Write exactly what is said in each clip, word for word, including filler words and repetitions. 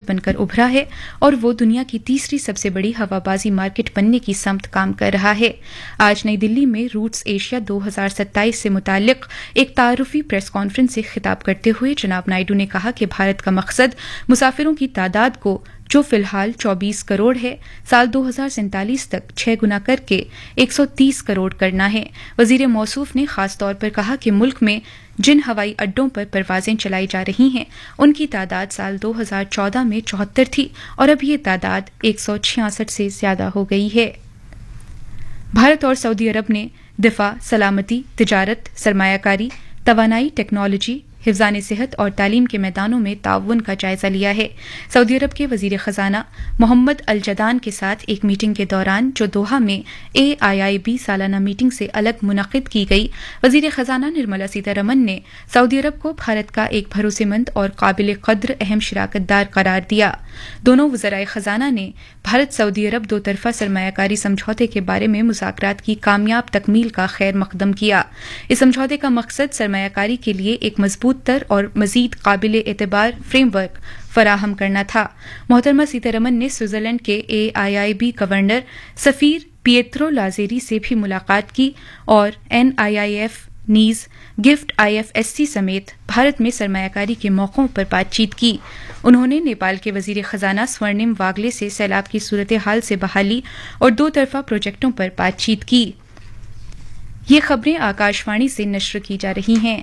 बन कर उभरा है और वो दुनिया की तीसरी सबसे बड़ी हवाबाजी मार्केट बनने की समत काम कर रहा है। आज नई दिल्ली में रूट्स एशिया दो हज़ार सत्ताईस से मुताल्लिक एक तारुफी प्रेस कॉन्फ्रेंस से खिताब करते हुए जनाब नायडू ने कहा कि भारत का मकसद मुसाफिरों की तादाद को, जो फिलहाल चौबीस करोड़ है, साल दो हज़ार सैंतालीस तक छह गुना करके एक सौ तीस करोड़ करना है। वजीर मौसूफ ने खास तौर पर कहा कि मुल्क में जिन हवाई अड्डों पर परवाजें चलाई जा रही हैं उनकी तादाद साल दो हज़ार चौदह में चौहत्तर थी और अब ये तादाद एक सौ छियासठ से ज्यादा हो गई है। भारत और सऊदी अरब ने दिफा, सलामती, तिजारत, सरमायाकारी, तवानाई, टेक्नोलॉजी, हिफ्ज़ान सेहत और तालीम के मैदानों में ताउन का जायजा लिया है। सऊदी अरब के वजीर खजाना मोहम्मद अल जदान के साथ एक मीटिंग के दौरान, जो दोहा में ए आई आई बी सालाना मीटिंग से अलग मुनक़िद की गई, वजीर खजाना निर्मला सीतारमन ने सऊदी अरब को भारत का एक भरोसेमंद और काबिल कद्र अहम शराकतदार करार दिया। दोनों वज़राए खजाना ने भारत सऊदी अरब दो तरफा सरमायाकारी समझौते के बारे में मुज़ाकरात की कामयाब तकमील का खैर मकदम किया। इस समझौते का मकसद सरमायाकारी के लिए एक मजबूत तर और मजीद काबिल एतबार फ्रेमवर्क फराहम करना था। मोहतरमा सीतारमन ने स्विट्जरलैंड के ए आई आई बी गवर्नर सफीर पिएत्रो लाजेरी से भी मुलाकात की और N I I F, knees, gift I F S C समेत भारत में सरमायाकारी के मौकों पर बातचीत की। उन्होंने नेपाल के वजीर खजाना स्वर्णिम वागले से सैलाब की सूरत हाल से बहाली और दो तरफा प्रोजेक्टों पर बातचीत की। ये खबरें आकाशवाणी से नश्र की जा रही हैं।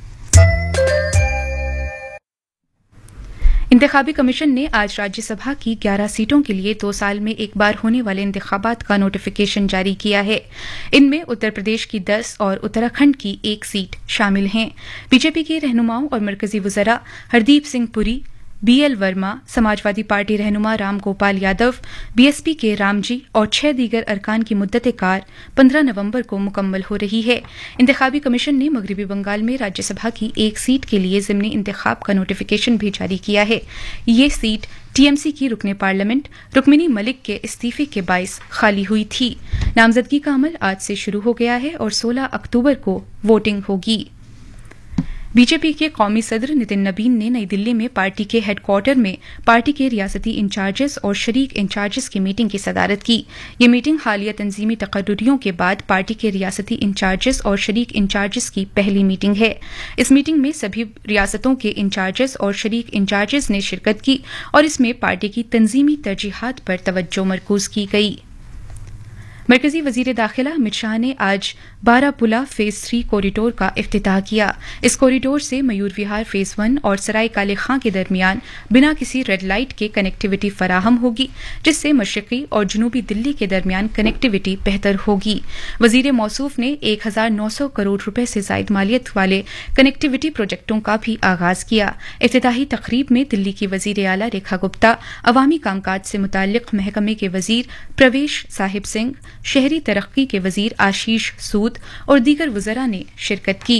इंतखाबी कमीशन ने आज राज्यसभा की ग्यारह सीटों के लिए दो साल में एक बार होने वाले इंतखाबात का नोटिफिकेशन जारी किया है। इनमें उत्तर प्रदेश की दस और उत्तराखंड की एक सीट शामिल हैं। बीजेपी के रहनुमाओं और मरकजी वज़रा Hardeep Singh Puri, B L Verma, Samajwadi party रहनुमा राम गोपाल यादव, बीएसपी के रामजी और छह दीगर अरकान की मुद्दत कार पंद्रह नवंबर को मुकम्मल हो रही है। इंतखाबी कमीशन ने मगरबी बंगाल में राज्यसभा की एक सीट के लिए ज़िमनी इंतखाब का नोटिफिकेशन भी जारी किया है। ये सीट टीएमसी की रुकने पार्लियामेंट रुक्मिनी मलिक के इस्तीफे के बाइस खाली हुई थी। नामजदगी का अमल आज से शुरू हो गया है और सोलह अक्टूबर को वोटिंग होगी। बीजेपी के कौमी सदर नितिन नबीन ने नई दिल्ली में पार्टी के हेडक्वार्टर में पार्टी के रियासती इंचार्जेस और शरीक इंचार्जेस की मीटिंग की सदारत की। ये मीटिंग हालिया तंजीमी तकर्रुरियों के बाद पार्टी के रियासती इंचार्जेस और शरीक इंचार्जेस की पहली मीटिंग है। इस मीटिंग में सभी रियासतों के इंचार्जेस और शरीक इंचार्जेस ने शिरकत की और इसमें पार्टी की तंजीमी तरजीहात पर तवज्जो मरकूज की गई। मरकजी वजीर दाखिला अमित शाह ने आज बारापुला फेज थ्री कॉरिडोर का इफ्तिताह किया। इस कॉरिडोर से मयूर विहार फेज वन और सराय काले खां के दरमियान बिना किसी रेड लाइट के कनेक्टिविटी फराहम होगी, जिससे मशरकी और जनूबी दिल्ली के दरमियान कनेक्टिविटी बेहतर होगी। वजीर मौसूफ ने एक हजार नौ सौ करोड़ रुपए से जायद मालियत वाले कनेक्टिविटी प्रोजेक्टों का भी आगाज किया। इफ्तिताही तकरीब में दिल्ली की वजीर आला रेखा गुप्ता, अवामी कामकाज से मुताल्लिक महकमे के वजीर प्रवेश साहिब सिंह, शहरी तरक्की के वजीर आशीष सूद और दीगर वज़रा ने शिरकत की।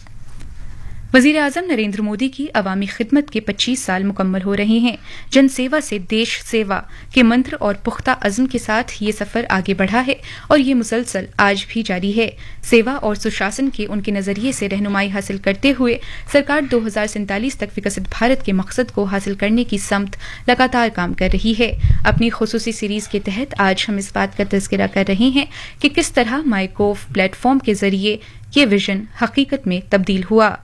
वज़ीर आज़म नरेंद्र मोदी की अवामी खिदमत के पच्चीस साल मुकम्मल हो रहे हैं। जन सेवा से देश सेवा के मंत्र और पुख्ता अज़्म के साथ ये सफ़र आगे बढ़ा है और ये मुसलसल आज भी जारी है। सेवा और सुशासन के उनके नज़रिए से रहनुमाई हासिल करते हुए सरकार दो हज़ार सैंतालीस तक विकसित भारत के मकसद को हासिल करने की समत लगातार काम कर रही है। अपनी खुसूसी सीरीज के तहत आज हम इस बात का तज़किरा कर रहे हैं कि किस तरह माइकोव प्लेटफॉर्म के जरिए ये विजन हकीकत में तब्दील हुआ।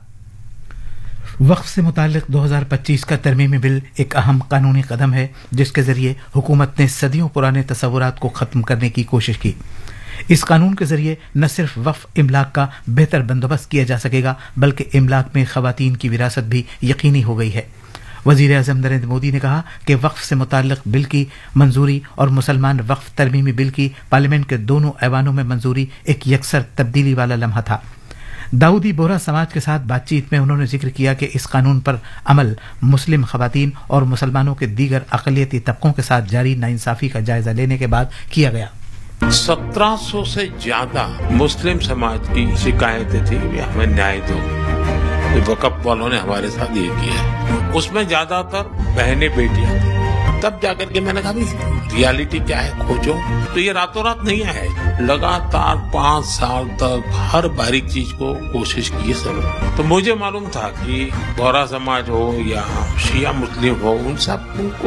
वक्फ से मुताल्लिक दो हज़ार पच्चीस का तरमीमी बिल एक अहम कानूनी कदम है, जिसके जरिए हुकूमत ने सदियों पुराने तसव्वुरात को ख़त्म करने की कोशिश की। इस कानून के जरिए न सिर्फ वक्फ इमलाक का बेहतर बंदोबस्त किया जा सकेगा, बल्कि इमलाक में ख़वातीन की विरासत भी यकीनी हो गई है। वज़ीर आज़म नरेंद्र मोदी ने कहा कि वक्फ से मुताल्लिक बिल की मंजूरी और मुसलमान वक्फ तरमीमी बिल की पार्लियामेंट के दोनों ऐवानों में मंजूरी एक यकसर तब्दीली वाला लम्हा था। दाऊदी बोहरा समाज के साथ बातचीत में उन्होंने जिक्र किया कि इस कानून पर अमल मुस्लिम खवातीन और मुसलमानों के दीगर अक़लियती तबकों के साथ जारी नाइंसाफी का जायजा लेने के बाद किया गया। सत्रह सौ से ज्यादा मुस्लिम समाज की शिकायतें थी कि हमें न्याय दो। वक़्फ़ वालों ने हमारे साथ ये किया, उसमें ज्यादातर बहनें बेटियां थी। तब जाकर के मैंने कहा भाई रियलिटी क्या है खोजो। तो ये रातों रात नहीं आया, लगातार पांच साल तक हर बारीक चीज को कोशिश की सब। तो मुझे मालूम था कि बोहरा समाज हो या शिया मुस्लिम हो, उन सब